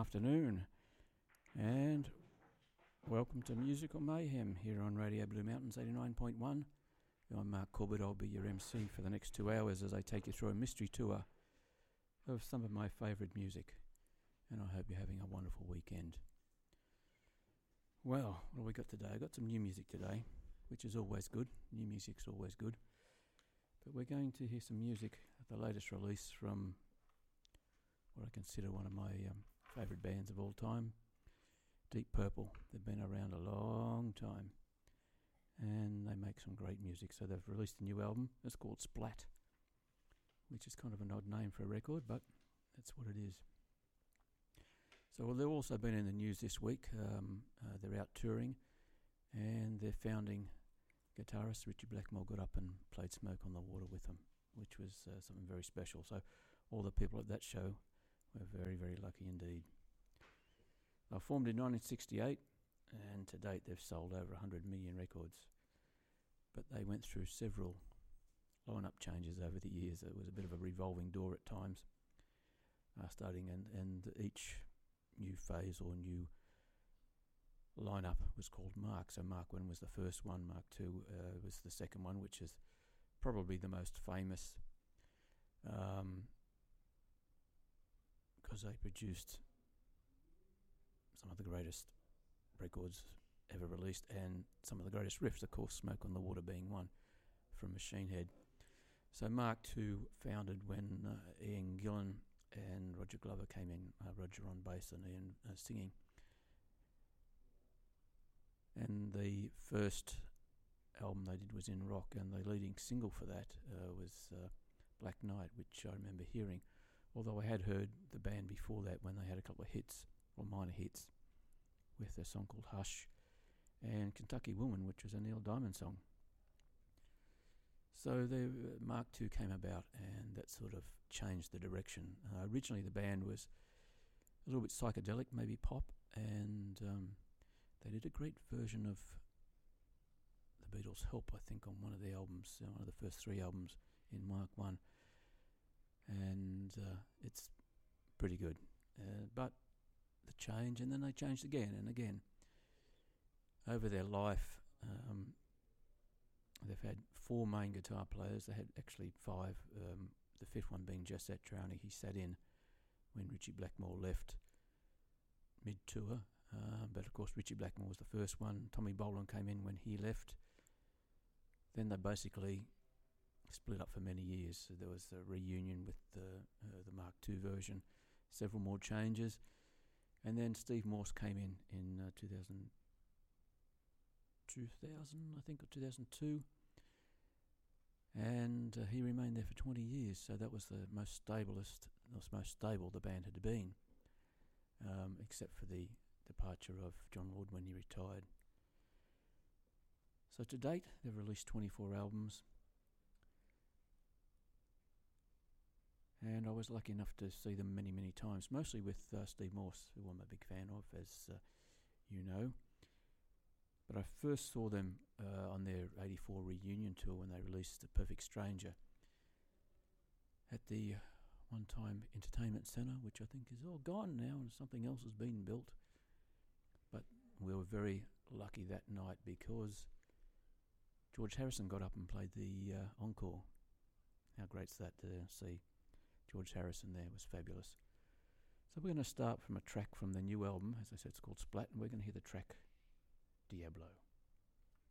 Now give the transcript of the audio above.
afternoon, and welcome to Musical Mayhem here on Radio Blue Mountains 89.1. I'm Mark Corbett. I'll be your MC for the next 2 hours as I take you through a mystery tour of some of my favourite music, and I hope you're having a wonderful weekend. Well, what have we got today? I've got some new music today, which is always good. New music's always good. But we're going to hear some music, the latest release from what I consider one of my favourite bands of all time, Deep Purple. They've been around a long time and they make some great music. So they've released a new album. It's called Splat, which is kind of an odd name for a record, but that's what it is. So they've also been in the news this week. They're out touring, and their founding guitarist Ritchie Blackmore got up and played Smoke on the Water with them, which was something very special. So all the people at that show were very, very lucky indeed. They were formed in 1968, and to date they've sold over 100 million records. But they went through several line-up changes over the years. It was a bit of a revolving door at times, starting and each new phase or new lineup was called Mark. So Mark 1 was the first one, Mark 2 was the second one, which is probably the most famous because they produced some of the greatest records ever released and some of the greatest riffs, of course, Smoke on the Water being one from Machine Head. So Mark 2 founded when Ian Gillan and Roger Glover came in, Roger on bass and Ian singing. And the first album they did was in rock, and the leading single for that was Black Knight, which I remember hearing, although I had heard the band before that when they had a couple of hits, or minor hits, with a song called Hush and Kentucky Woman, which was a Neil Diamond song. So the Mark II came about, and that sort of changed the direction. Originally the band was a little bit psychedelic, maybe pop, and they did a great version of the Beatles' Help, I think, on one of the albums, one of the first 3 albums in Mark I, and it's pretty good. But the change, and then they changed again and again. Over their life, they've had 4 main guitar players. They had actually 5, the 5th one being Josette Trowny. He sat in when Ritchie Blackmore left mid-tour. But of course Ritchie Blackmore was the first one. Tommy Bolin came in when he left. Then they basically split up for many years. So there was a reunion with the Mark II version, several more changes, and then Steve Morse came in 2000 I think, or 2002, and he remained there for 20 years. So that was the most stable the band had been, except for the departure of John Lord when he retired. So to date they've released 24 albums, and I was lucky enough to see them many times, mostly with Steve Morse, who I'm a big fan of, as you know. But I first saw them on their 84 reunion tour when they released The Perfect Stranger at the One Time Entertainment Centre, which I think is all gone now and something else has been built. But we were very lucky that night because George Harrison got up and played the encore. How great's that to see George Harrison there? It was fabulous. So we're going to start from a track from the new album. As I said, it's called Splat, and we're going to hear the track Diablo.